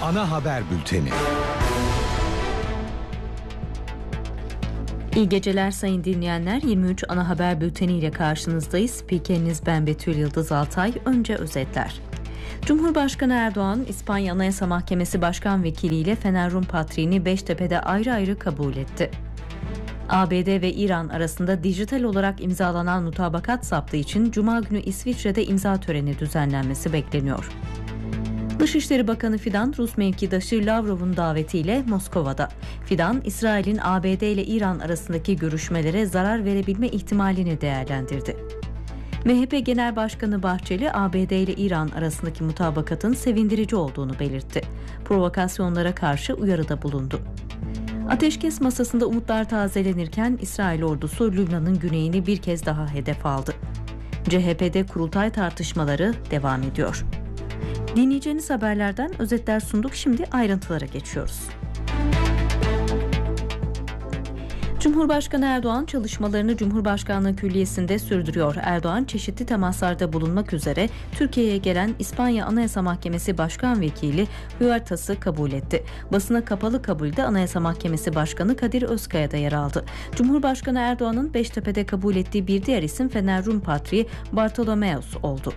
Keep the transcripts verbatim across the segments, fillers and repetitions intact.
Ana haber bülteni. İyi geceler sayın dinleyenler. yirmi üç ana haber bülteni ile karşınızdayız. Spikeriniz ben Betül Yıldız Altay. Önce özetler. Cumhurbaşkanı Erdoğan, İspanya Anayasa Mahkemesi Başkan Vekili ile Fener Rum Patriğini Beştepe'de ayrı ayrı kabul etti. A B D ve İran arasında dijital olarak imzalanan mutabakat zaptı için Cuma günü İsviçre'de imza töreni düzenlenmesi bekleniyor. Dışişleri Bakanı Fidan, Rus mevkidaşı Lavrov'un davetiyle Moskova'da. Fidan, İsrail'in A B D ile İran arasındaki görüşmelere zarar verebilme ihtimalini değerlendirdi. M H P Genel Başkanı Bahçeli, A B D ile İran arasındaki mutabakatın sevindirici olduğunu belirtti. Provokasyonlara karşı uyarıda bulundu. Ateşkes masasında umutlar tazelenirken İsrail ordusu Lübnan'ın güneyini bir kez daha hedef aldı. C H P'de kurultay tartışmaları devam ediyor. Dinleyeceğiniz haberlerden özetler sunduk. Şimdi ayrıntılara geçiyoruz. Cumhurbaşkanı Erdoğan çalışmalarını Cumhurbaşkanlığı Külliyesi'nde sürdürüyor. Erdoğan çeşitli temaslarda bulunmak üzere Türkiye'ye gelen İspanya Anayasa Mahkemesi Başkan Vekili Huertas'ı kabul etti. Basına kapalı kabulde Anayasa Mahkemesi Başkanı Kadir Özkaya da yer aldı. Cumhurbaşkanı Erdoğan'ın Beştepe'de kabul ettiği bir diğer isim Fener Rum Patriği Bartolomeos oldu.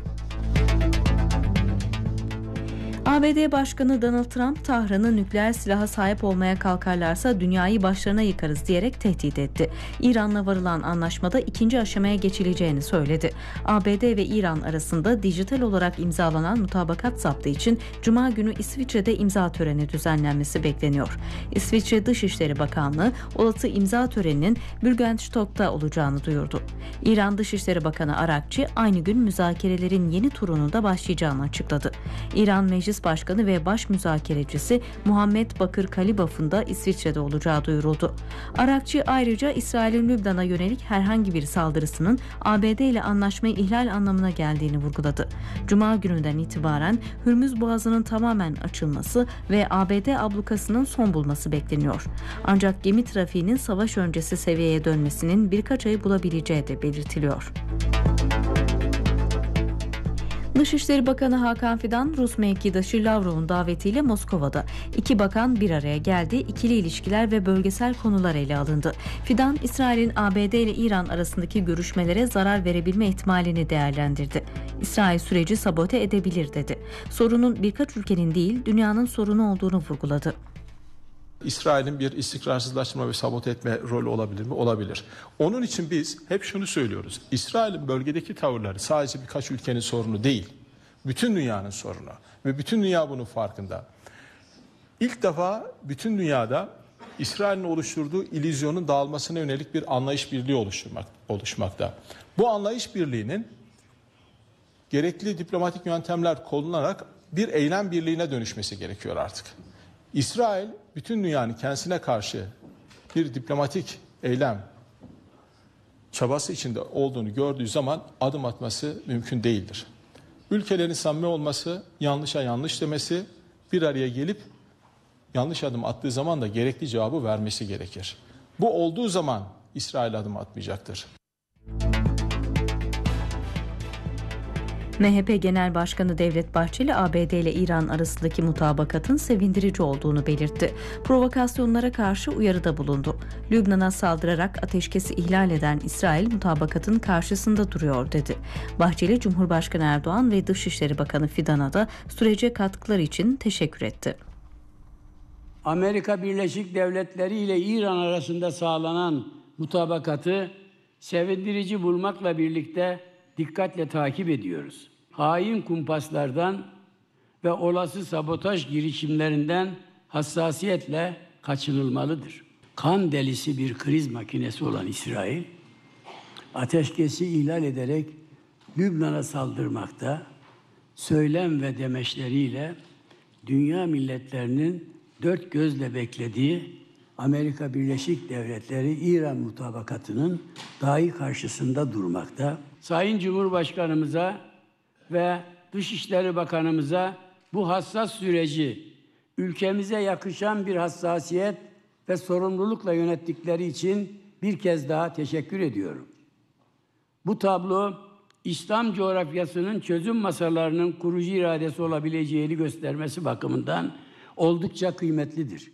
A B D Başkanı Donald Trump, Tahran'ı nükleer silaha sahip olmaya kalkarlarsa dünyayı başlarına yıkarız diyerek tehdit etti. İran'la varılan anlaşmada ikinci aşamaya geçileceğini söyledi. A B D ve İran arasında dijital olarak imzalanan mutabakat zaptı için Cuma günü İsviçre'de imza töreni düzenlenmesi bekleniyor. İsviçre Dışişleri Bakanlığı olası imza töreninin Bürgenstock'ta olacağını duyurdu. İran Dışişleri Bakanı Arakçı aynı gün müzakerelerin yeni turunun da başlayacağını açıkladı. İran Meclis Başkanı ve baş müzakerecisi Muhammed Bakır Kalibaf'ın da İsviçre'de olacağı duyuruldu. Arakçı ayrıca İsrail'in Lübnan'a yönelik herhangi bir saldırısının A B D ile anlaşmayı ihlal anlamına geldiğini vurguladı. Cuma gününden itibaren Hürmüz Boğazı'nın tamamen açılması ve A B D ablukasının son bulması bekleniyor. Ancak gemi trafiğinin savaş öncesi seviyeye dönmesinin birkaç ay bulabileceği de belirtiliyor. Dışişleri Bakanı Hakan Fidan, Rus mevkidaşı Lavrov'un davetiyle Moskova'da. İki bakan bir araya geldi, ikili ilişkiler ve bölgesel konular ele alındı. Fidan, İsrail'in A B D ile İran arasındaki görüşmelere zarar verebilme ihtimalini değerlendirdi. İsrail süreci sabote edebilir dedi. Sorunun birkaç ülkenin değil, dünyanın sorunu olduğunu vurguladı. İsrail'in bir istikrarsızlaştırma ve sabote etme rolü olabilir mi? Olabilir. Onun için biz hep şunu söylüyoruz. İsrail'in bölgedeki tavırları sadece birkaç ülkenin sorunu değil. Bütün dünyanın sorunu. Ve bütün dünya bunun farkında. İlk defa bütün dünyada İsrail'in oluşturduğu illüzyonun dağılmasına yönelik bir anlayış birliği oluşturmak, oluşmakta. Bu anlayış birliğinin gerekli diplomatik yöntemler kullanılarak bir eylem birliğine dönüşmesi gerekiyor artık. İsrail bütün dünyanın kendisine karşı bir diplomatik eylem çabası içinde olduğunu gördüğü zaman adım atması mümkün değildir. Ülkelerin samimi olması, yanlışa yanlış demesi, bir araya gelip yanlış adım attığı zaman da gerekli cevabı vermesi gerekir. Bu olduğu zaman İsrail adım atmayacaktır. M H P Genel Başkanı Devlet Bahçeli, A B D ile İran arasındaki mutabakatın sevindirici olduğunu belirtti. Provokasyonlara karşı uyarıda bulundu. Lübnan'a saldırarak ateşkesi ihlal eden İsrail mutabakatın karşısında duruyor dedi. Bahçeli, Cumhurbaşkanı Erdoğan ve Dışişleri Bakanı Fidan'a da sürece katkıları için teşekkür etti. Amerika Birleşik Devletleri ile İran arasında sağlanan mutabakatı sevindirici bulmakla birlikte dikkatle takip ediyoruz. Hain kumpaslardan ve olası sabotaj girişimlerinden hassasiyetle kaçınılmalıdır. Kan delisi bir kriz makinesi olan İsrail, ateşkesi ihlal ederek Lübnan'a saldırmakta, söylem ve demeçleriyle dünya milletlerinin dört gözle beklediği Amerika Birleşik Devletleri İran mutabakatının dahi karşısında durmakta. Sayın Cumhurbaşkanımıza ve Dışişleri Bakanımıza bu hassas süreci ülkemize yakışan bir hassasiyet ve sorumlulukla yönettikleri için bir kez daha teşekkür ediyorum. Bu tablo İslam coğrafyasının çözüm masalarının kurucu iradesi olabileceğini göstermesi bakımından oldukça kıymetlidir.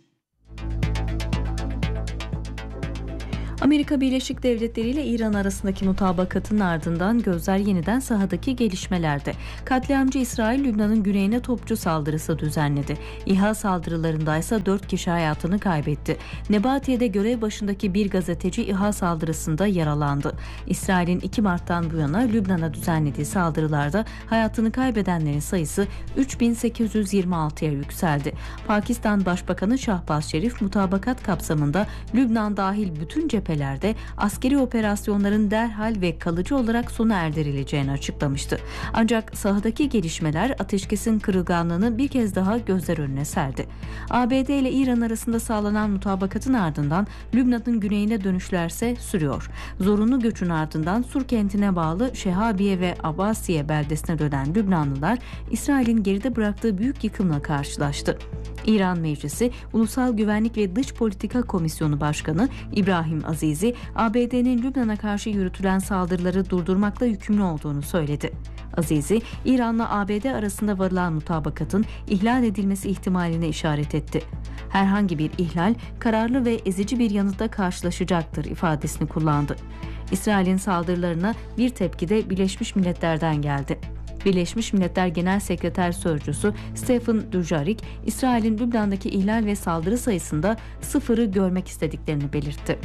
Amerika Birleşik Devletleri ile İran arasındaki mutabakatın ardından gözler yeniden sahadaki gelişmelerde. Katliamcı İsrail, Lübnan'ın güneyine topçu saldırısı düzenledi. İHA saldırılarında ise dört kişi hayatını kaybetti. Nebatiye'de görev başındaki bir gazeteci İHA saldırısında yaralandı. İsrail'in iki Mart'tan bu yana Lübnan'a düzenlediği saldırılarda hayatını kaybedenlerin sayısı üç bin sekiz yüz yirmi altıya yükseldi. Pakistan Başbakanı Şahbaz Şerif, mutabakat kapsamında Lübnan dahil bütün cephelerde askeri operasyonların derhal ve kalıcı olarak sona erdirileceğini açıklamıştı. Ancak sahadaki gelişmeler ateşkesin kırılganlığını bir kez daha gözler önüne serdi. A B D ile İran arasında sağlanan mutabakatın ardından Lübnan'ın güneyine dönüşlerse sürüyor. Zorunlu göçün ardından Sur kentine bağlı Şehabiye ve Abbasiye beldesine dönen Lübnanlılar, İsrail'in geride bıraktığı büyük yıkımla karşılaştı. İran Meclisi Ulusal Güvenlik ve Dış Politika Komisyonu Başkanı İbrahim Azizi, A B D'nin Lübnan'a karşı yürütülen saldırıları durdurmakla yükümlü olduğunu söyledi. Azizi, İran'la A B D arasında varılan mutabakatın ihlal edilmesi ihtimaline işaret etti. Herhangi bir ihlal, kararlı ve ezici bir yanıtla karşılaşacaktır ifadesini kullandı. İsrail'in saldırılarına bir tepki de Birleşmiş Milletler'den geldi. Birleşmiş Milletler Genel Sekreter Sözcüsü Stephen Dujarric, İsrail'in Lübnan'daki ihlal ve saldırı sayısında sıfırı görmek istediklerini belirtti.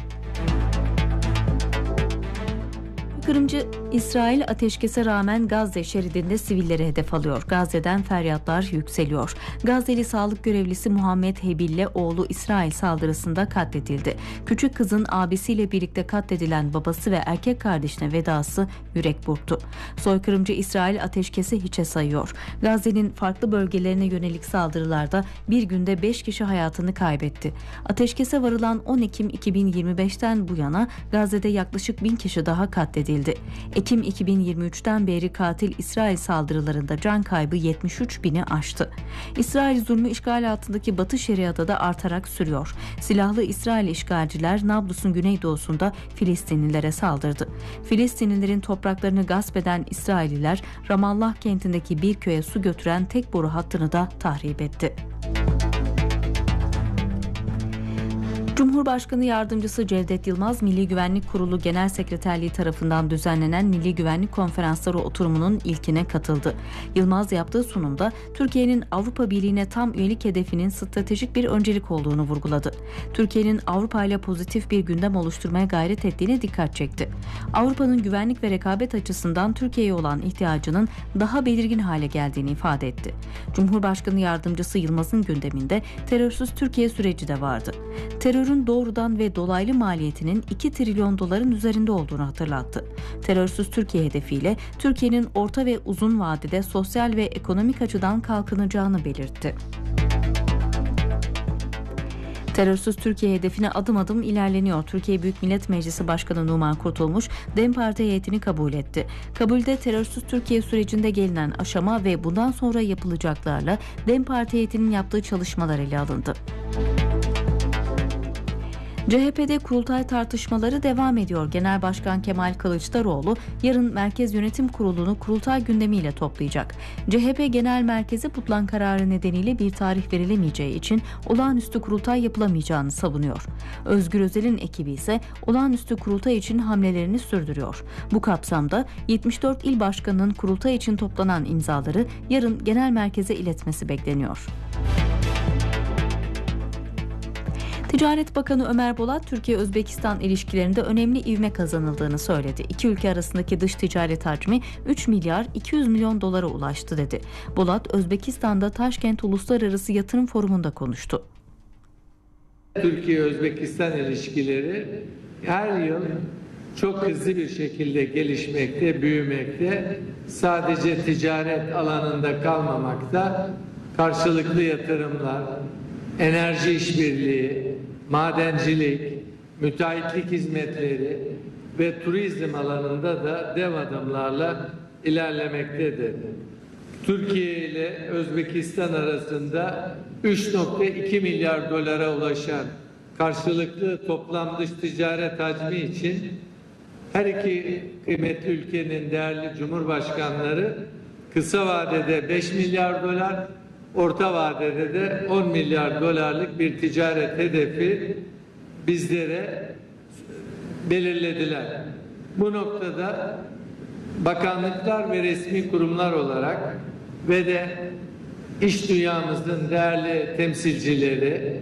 Kırımcı İsrail ateşkese rağmen Gazze şeridinde sivilleri hedef alıyor. Gazze'den feryatlar yükseliyor. Gazze'li sağlık görevlisi Muhammed Hebil'le oğlu İsrail saldırısında katledildi. Küçük kızın abisiyle birlikte katledilen babası ve erkek kardeşine vedası yürek burktu. Soykırımcı İsrail ateşkesi hiçe sayıyor. Gazze'nin farklı bölgelerine yönelik saldırılarda bir günde beş kişi hayatını kaybetti. Ateşkese varılan on Ekim iki bin yirmi beşten bu yana Gazze'de yaklaşık bin kişi daha katledildi. Ekim iki bin yirmi üçten beri katil İsrail saldırılarında can kaybı yetmiş üç bini aştı. İsrail zulmü işgal altındaki Batı Şeria'da da artarak sürüyor. Silahlı İsrail işgalciler Nablus'un güneydoğusunda Filistinlilere saldırdı. Filistinlilerin topraklarını gasp eden İsrailliler Ramallah kentindeki bir köye su götüren tek boru hattını da tahrip etti. Cumhurbaşkanı Yardımcısı Cevdet Yılmaz, Milli Güvenlik Kurulu Genel Sekreterliği tarafından düzenlenen Milli Güvenlik Konferansları oturumunun ilkine katıldı. Yılmaz yaptığı sunumda Türkiye'nin Avrupa Birliği'ne tam üyelik hedefinin stratejik bir öncelik olduğunu vurguladı. Türkiye'nin Avrupa ile pozitif bir gündem oluşturmaya gayret ettiğine dikkat çekti. Avrupa'nın güvenlik ve rekabet açısından Türkiye'ye olan ihtiyacının daha belirgin hale geldiğini ifade etti. Cumhurbaşkanı Yardımcısı Yılmaz'ın gündeminde terörsüz Türkiye süreci de vardı. Terörün doğrudan ve dolaylı maliyetinin iki trilyon doların üzerinde olduğunu hatırlattı. Terörsüz Türkiye hedefiyle Türkiye'nin orta ve uzun vadede sosyal ve ekonomik açıdan kalkınacağını belirtti. Terörsüz Türkiye hedefine adım adım ilerleniyor. Türkiye Büyük Millet Meclisi Başkanı Numan Kurtulmuş, DEM Parti heyetini kabul etti. Kabulde terörsüz Türkiye sürecinde gelinen aşama ve bundan sonra yapılacaklarla DEM Parti heyetinin yaptığı çalışmalar ele alındı. C H P'de kurultay tartışmaları devam ediyor. Genel Başkan Kemal Kılıçdaroğlu yarın Merkez Yönetim Kurulu'nu kurultay gündemiyle toplayacak. C H P Genel Merkezi Putlan kararı nedeniyle bir tarih verilemeyeceği için olağanüstü kurultay yapılamayacağını savunuyor. Özgür Özel'in ekibi ise olağanüstü kurultay için hamlelerini sürdürüyor. Bu kapsamda yetmiş dört il başkanının kurultay için toplanan imzaları yarın genel merkeze iletmesi bekleniyor. Ticaret Bakanı Ömer Bolat, Türkiye-Özbekistan ilişkilerinde önemli ivme kazanıldığını söyledi. İki ülke arasındaki dış ticaret hacmi üç milyar iki yüz milyon dolara ulaştı dedi. Bolat, Özbekistan'da Taşkent Uluslararası Yatırım Forumu'nda konuştu. Türkiye-Özbekistan ilişkileri her yıl çok hızlı bir şekilde gelişmekte, büyümekte, sadece ticaret alanında kalmamakta, karşılıklı yatırımlar, enerji işbirliği, madencilik, müteahhitlik hizmetleri ve turizm alanında da dev adımlarla ilerlemektedir. Türkiye ile Özbekistan arasında üç nokta iki milyar dolara ulaşan karşılıklı toplam dış ticaret hacmi için her iki kıymetli ülkenin değerli cumhurbaşkanları kısa vadede beş milyar dolar, orta vadede de on milyar dolarlık bir ticaret hedefi bizlere belirlediler. Bu noktada bakanlıklar ve resmi kurumlar olarak ve de iş dünyamızın değerli temsilcileri,